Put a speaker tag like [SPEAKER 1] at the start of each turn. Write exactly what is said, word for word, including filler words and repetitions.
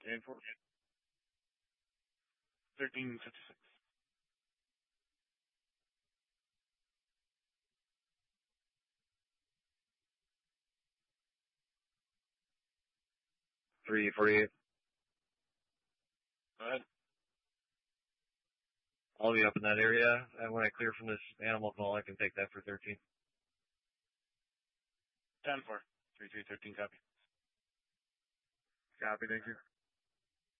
[SPEAKER 1] And for thirteen fifty-six.
[SPEAKER 2] three forty-eight.
[SPEAKER 1] Go ahead.
[SPEAKER 2] I'll be up in that area, and when I clear from this animal call, I can take that for thirteen.
[SPEAKER 1] ten four. three three thirteen copy.
[SPEAKER 2] Copy, thank you.